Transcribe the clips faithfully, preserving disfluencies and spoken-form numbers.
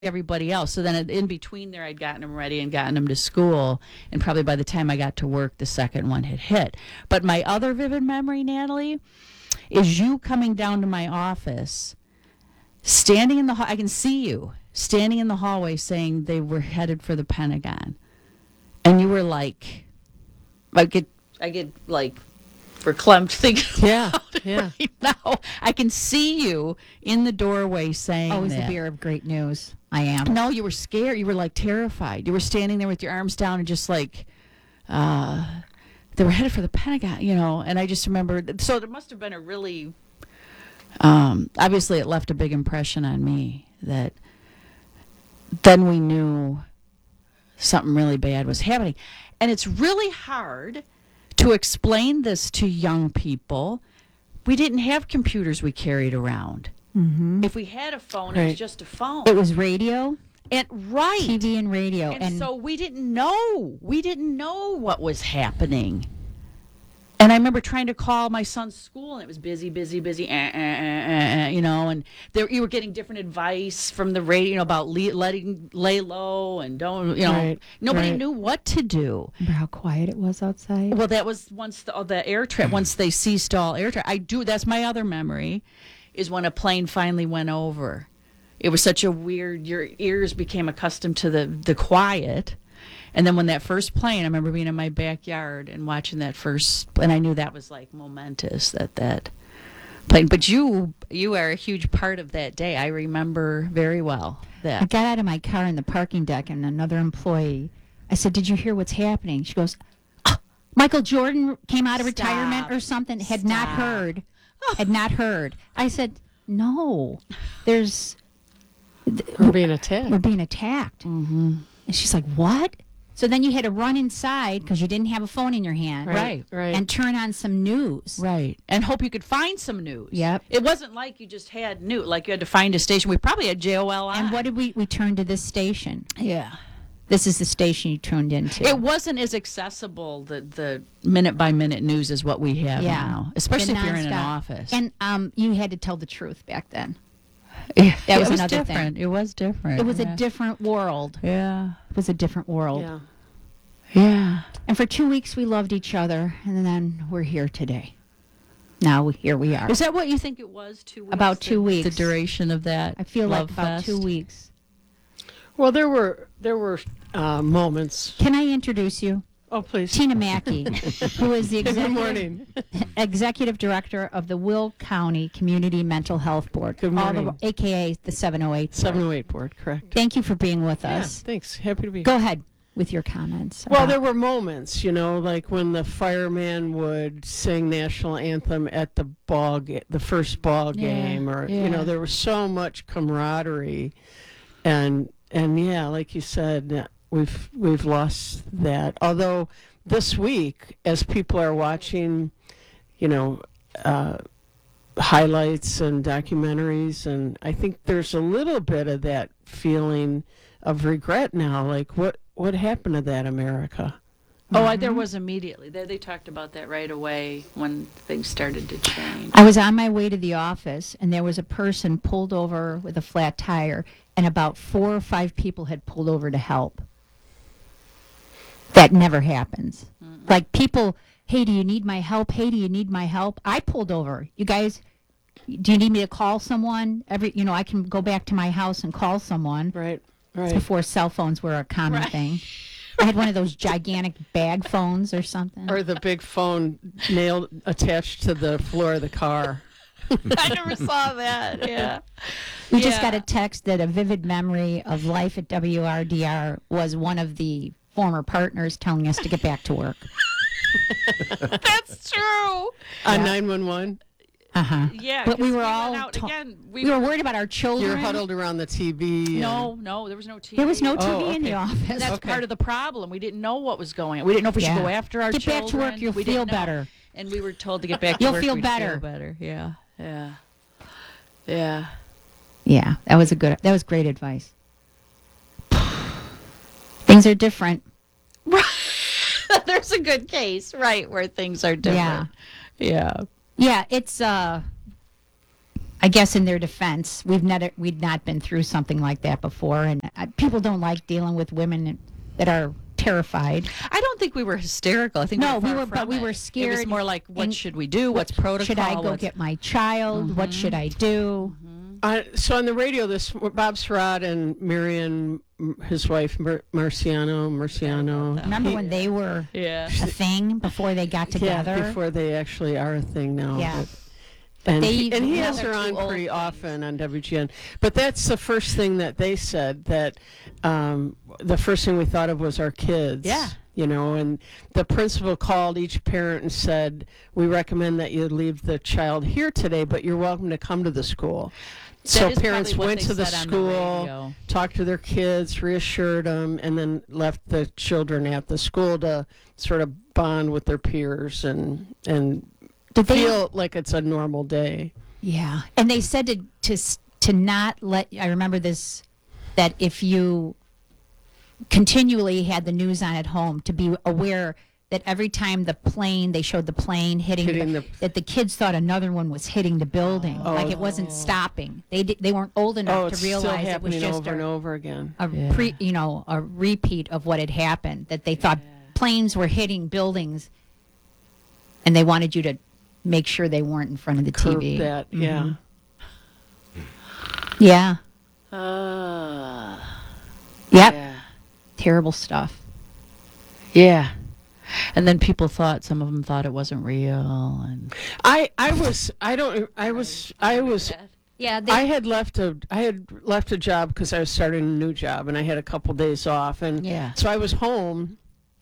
everybody else. So then in between there, I'd gotten them ready and gotten them to school. And probably by the time I got to work, the second one had hit. But my other vivid memory, Natalie, is you coming down to my office, standing in the hall. I can see you standing in the hallway saying they were headed for the Pentagon. And you were like, I get, I get like verklempt thinking Yeah, about it yeah. right now. I can see you in the doorway saying Always that. the bearer of great news. I am. No, you were scared. You were like terrified. You were standing there with your arms down and just like, uh, they were headed for the Pentagon, you know. And I just remember, so there must have been a really, um, obviously it left a big impression on me that then we knew something really bad was happening. And it's really hard to explain this to young people. We didn't have computers we carried around. Mm-hmm. If we had a phone, it was Right. just a phone. It was radio, And right. T V, and radio, And, and so we didn't know. We didn't know what was happening. And I remember trying to call my son's school, and it was busy, busy, busy, eh, eh, eh, eh, eh, you know. And there, you were getting different advice from the radio, you know, about le- letting lay low and don't, you know. Right, Nobody right. knew what to do. remember how quiet it was outside. Well, that was once the, the air trip. Once they ceased all air traffic, I do. That's my other memory, is when a plane finally went over. It was such a weird. Your ears became accustomed to the the quiet, and then when that first plane, I remember being in my backyard and watching that first, and I knew that was like momentous. That that plane. But you you are a huge part of that day. I remember very well I that. got out of my car in the parking deck, and another employee, I said, "Did you hear what's happening?" She goes, "Ah, Michael Jordan came out of Stop. retirement or something." Had not Stop. heard. Had not heard. I said, "No, there's We're being attacked. we're being attacked." Mm-hmm. And she's like, "What?" So then you had to run inside because you didn't have a phone in your hand, Right. Right. and turn on some news. Right. And hope you could find some news. Yep. It wasn't like you just had news, like you had to find a station. We probably had J O L on. And what did we? We turned to this station. Yeah. This is the station you tuned into. It wasn't as accessible, the, the minute by minute news, as what we have Yeah. now, especially The if you're in an nonstop. office. And um, you had to tell the truth back then. yeah, that was it was another thing. different. It was different. It was yeah. a different world. Yeah. It was a different world. Yeah. Yeah. And for two weeks we loved each other, and then we're here today. Now we- here we are. Is that what you think it was? Two weeks? About the- two weeks. The duration of that. I feel love like about fest? two weeks. Well, there were there were uh, moments. Can I introduce you? Oh, please. Tina Mackey, who is the Good executive, morning. executive director of the Will County Community Mental Health Board, Good all morning. the, A K A the seven oh eight. seven oh eight board, correct. Thank you for being with Yeah, us. thanks. Happy to be Go ahead with your comments. Well, about- there were moments, you know, like when the fireman would sing national anthem at the ball, ga- the first ball Yeah, game, or yeah. you know, there was so much camaraderie, and and yeah, like you said, uh, we've we've lost that. Although this week, as people are watching, you know, uh, highlights and documentaries, and I think there's a little bit of that feeling of regret now, like what what happened to that America? Oh, I, there was immediately. They, they talked about that right away when things started to change. I was on my way to the office, and there was a person pulled over with a flat tire, and about four or five people had pulled over to help. That never happens. Like people, hey, do you need my help? Hey, do you need my help? I pulled over. You guys, do you need me to call someone? Every, you know, I can go back to my house and call someone. Right, right. Before cell phones were a common Right. thing. I had one of those gigantic bag phones or something. Or the big phone nailed attached to the floor of the car. I never saw that. Yeah. We just Yeah. got a text that a vivid memory of life at W R D R was one of the former partners telling us to get back to work. That's true. On nine one one, Uh huh. Yeah. But we 'cause were went all out ta- again. We, We were worried about our children. you're huddled around the T V. No, no, there was no T V. There was no T V Oh, in the okay. office. And that's Okay. part of the problem. We didn't know what was going on. We didn't know if we Yeah. should go after our Get children. back to work, you'll We feel didn't know. better. And we were told to get back to You'll work. feel we'd better. Feel better. Yeah. Yeah. Yeah. Yeah, that was a good. That was great advice. Things are different. There's a good case, right, where things are different. Yeah. Yeah. Yeah, it's uh I guess in their defense, we've never we'd not been through something like that before, and uh, people don't like dealing with women that are terrified. I don't think we were hysterical. I think No, we we were, were, far but from we it. were It scared. was more like, what and should we do? What's protocol? Should I go What's- get my child? What should I do? Uh, so on the radio, this Bob Surratt and Marion, m- his wife Mar- Marciano, Marciano. Remember he- when they were Yeah. a thing before they got together? Yeah, before they actually are a thing now. Yeah. But, and they- he, and he well, has they're her on two old pretty things. often on W G N. But that's the first thing that they said, that um, the first thing we thought of was our kids. Yeah. You know, and the principal called each parent and said, we recommend that you leave the child here today, but you're welcome to come to the school. So is parents probably what went they to the said on the school, radio. talked to their kids, reassured them, and then left the children at the school to sort of bond with their peers and and Did they- feel like it's a normal day. Yeah, and they said to to s- to not let. I remember this, that if you continually had the news on at home, to be aware that every time the plane, they showed the plane hitting, Hitting the, the- that the kids thought another one was hitting the building, like it wasn't stopping. They di- they weren't old Oh, enough it's to realize still it was happening just over a, and over again. a Yeah. pre, you know, a repeat of what had happened. That they thought planes were hitting buildings, and they wanted you to make sure they weren't in front of the Curb T V. that, yeah. Yeah. Uh, Yep. yeah. Terrible stuff. Yeah. And then people thought, some of them thought it wasn't real. And I I was I don't I was I was Yeah. They, I had left a I had left a job because I was starting a new job and I had a couple days off, and Yeah. so I was home,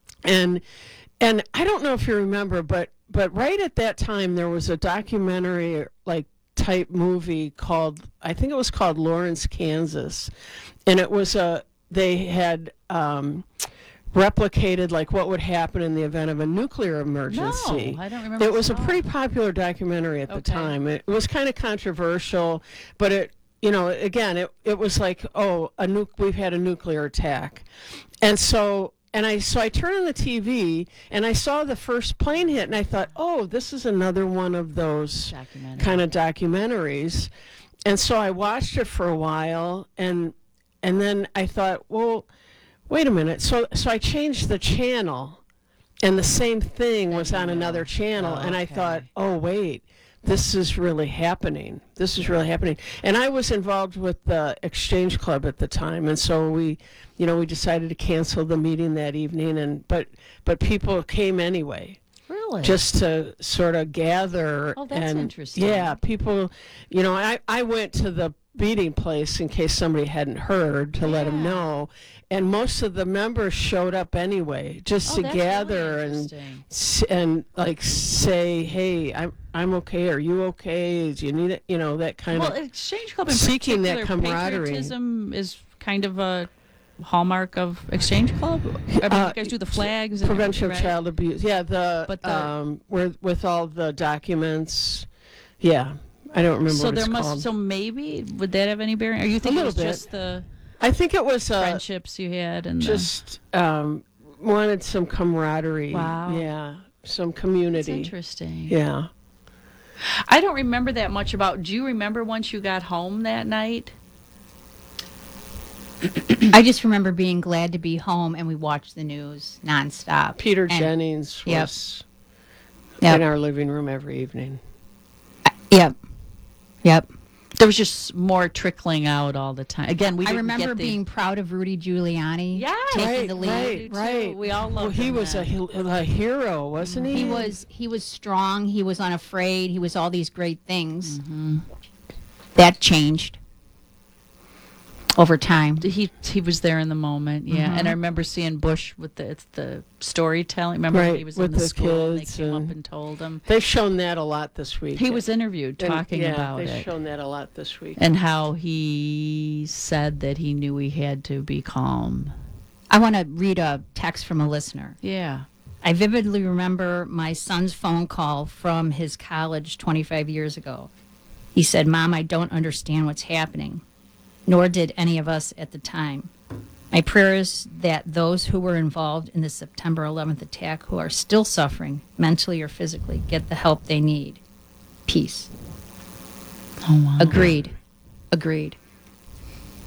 and and I don't know if you remember, but but right at that time there was a documentary like type movie called, I think it was called Lawrence, Kansas, and it was a they had um, replicated like what would happen in the event of a nuclear emergency. No, I don't remember. It was a seeing pretty popular documentary at the Okay. time. It was kind of controversial, but it, you know, again, it it was like, oh, a nu- we've had a nuclear attack, and so and I so I turned on the T V and I saw the first plane hit, and I thought, oh, this is another one of those Documentary. kind of documentaries, and so I watched it for a while, and and then I thought, well, wait a minute. So so I changed the channel, and the same thing was on another channel, Oh, and I okay. thought, oh wait, this is really happening. This is really happening. And I was involved with the Exchange Club at the time, and so we, you know, we decided to cancel the meeting that evening, and but but people came anyway, Really? just to sort of gather. Oh, that's and interesting. Yeah, people, you know, I, I went to the meeting place in case somebody hadn't heard to let them Yeah. know, and most of the members showed up anyway, just Oh, to that's really gather and interesting. s- and like say, hey, I'm I'm okay. Are you okay? Do you need it? You know, that kind Well, of. Exchange Club in seeking that particular, camaraderie. patriotism is kind of a hallmark of Exchange Club. I mean, Uh, you guys do the flags and Prevention of everything, right? child abuse. Yeah, the, But the- um, where with all the documents. Yeah, I don't remember So what there it's must. called. So maybe would that have any bearing? Or you think it little was bit. just the I think it was uh, friendships you had and just um, wanted some camaraderie. Wow. Yeah, some the, That's community. interesting. Yeah. I don't remember that much about. Do you remember once you got home that night? I just remember being glad to be home, and we watched the news nonstop. Peter And- Jennings Yep. was Yep. in our living room every evening. Yep. Yep. There was just more trickling out all the time. Again, we I didn't remember get the, being proud of Rudy Giuliani Yeah, taking right, the lead. right, too. right. We all Well, loved he him was a, then. he- a hero, wasn't he? He was he was strong. He was unafraid. He was all these great things. Mm-hmm. That changed over time. He he was there in the moment, yeah. Mm-hmm. And I remember seeing Bush with the it's the storytelling. Remember when Right, he was with in the, the school and they kids came up and- and told him. They've shown that a lot this week. He was interviewed And, talking yeah, about they've it shown that a lot this week. and how he said that he knew he had to be calm. I want to read a text from a listener. Yeah. I vividly remember my son's phone call from his college twenty-five years ago. He said, "Mom, I don't understand what's happening," nor did any of us at the time. My prayer is that those who were involved in the September eleventh attack, who are still suffering mentally or physically, get the help they need. Peace. Oh wow. Agreed. Agreed.